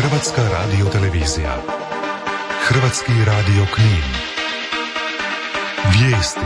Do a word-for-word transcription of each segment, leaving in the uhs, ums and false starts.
Hrvatska radiotelevizija. Hrvatski radio Knin. Vijesti.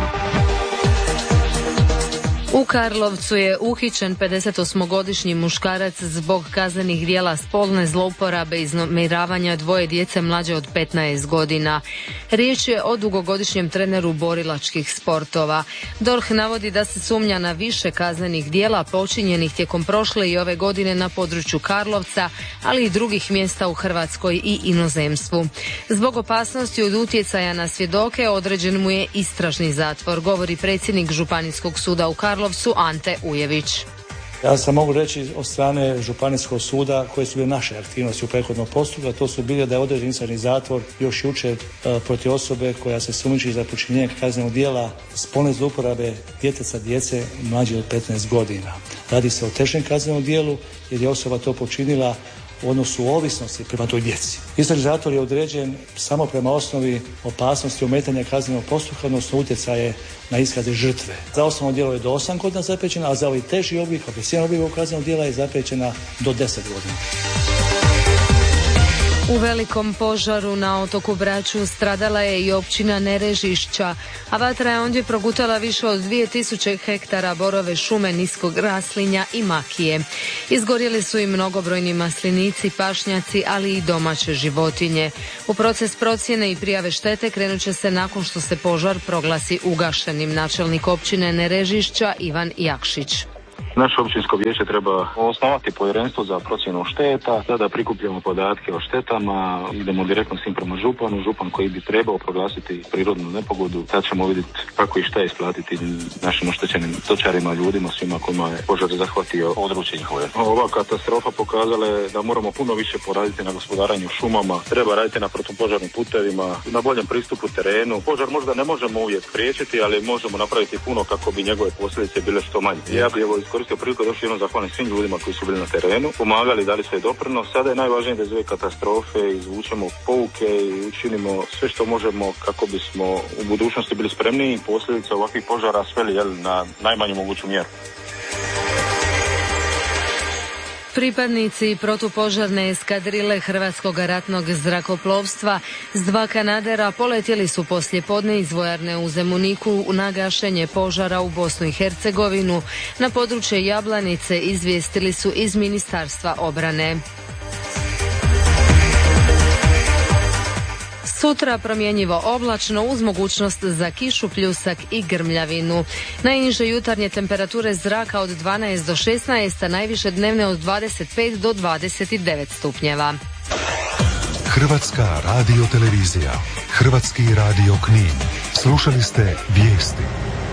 U Karlovcu je uhićen pedesetosmogodišnji muškarac zbog kaznenih djela spolne zlouporabe i iznemiravanja dvoje djece mlađe od petnaest godina. Riječ je o dugogodišnjem treneru borilačkih sportova. D O R H navodi da se sumnja na više kaznenih djela počinjenih tijekom prošle i ove godine na području Karlovca, ali i drugih mjesta u Hrvatskoj i inozemstvu. Zbog opasnosti od utjecaja na svjedoke određen mu je istražni zatvor, govori predsjednik Županijskog suda u Karlovcu Ante Ujević. Ja sam mogu reći od strane Županijskog suda koje su bile naše aktivnosti u prethodnom postupku, to su bile da je određen istražni zatvor još jučer e, protiv osobe koja se sumnjiči za počinjenje kaznenog djela spolne zlouporabe djeteta djece mlađe od petnaest godina. Radi se o težem kaznenom djelu jer je osoba to počinila u odnosu ovisnosti prema toj djeci. Istražni zatvor je određen samo prema osnovi opasnosti ometanja kaznenog postupka, odnosno utjecaje na iskaze žrtve. Za osnovno djelo je do osam godina zapriječena, a za ovaj teži oblik, agresivan oblik kaznenog djela je zapriječena do deset godina. U velikom požaru na otoku Braču stradala je i općina Nerežišća, a vatra je ondje progutala više od dvije tisuće hektara borove šume, niskog raslinja i makije. Izgorjeli su i mnogobrojni maslinici, pašnjaci, ali i domaće životinje. U proces procjene i prijave štete krenut će se nakon što se požar proglasi ugašenim. Načelnik općine Nerežišća Ivan Jakšić. Naše općinsko vijeće treba osnovati povjerenstvo za procjenu šteta, tada prikupljamo podatke o štetama, idemo direktno s tim prema županu, župan koji bi trebao proglasiti prirodnu nepogodu, tad ćemo vidjeti kako i šta isplatiti našim oštećenim stočarima, ljudima, svima kojima je požar zahvatio područje njihove. Ova katastrofa pokazala je da moramo puno više poraditi na gospodaranju šumama, treba raditi na protupožarnim putevima, na boljem pristupu terenu. Požar možda ne možemo uvijek spriječiti, ali možemo napraviti puno kako bi njegove posljedice bile što manje. Ja bi evo iskoristio priliku da još jednom zahvalim svim ljudima koji su bili na terenu, pomagali, dali svoj doprinos. Sada je najvažnije da iz ove katastrofe izvučemo pouke i učinimo sve što možemo kako bismo u budućnosti bili spremni i posljedice ovakvih požara sveli jel, na najmanju moguću mjeru. Pripadnici protupožarne eskadrile Hrvatskog ratnog zrakoplovstva s dva kanadera poletjeli su poslijepodne iz vojarne u Zemuniku na gašenje požara u Bosnu i Hercegovinu. Na područje Jablanice izvijestili su iz Ministarstva obrane. Sutra promjenjivo oblačno uz mogućnost za kišu, pljusak i grmljavinu. Najniže jutarnje temperature zraka od dvanaest do šesnaest, a najviše dnevne od dvadeset pet do dvadeset devet stupnjeva. Hrvatska radiotelevizija. Hrvatski radio Knin. Slušali ste vijesti.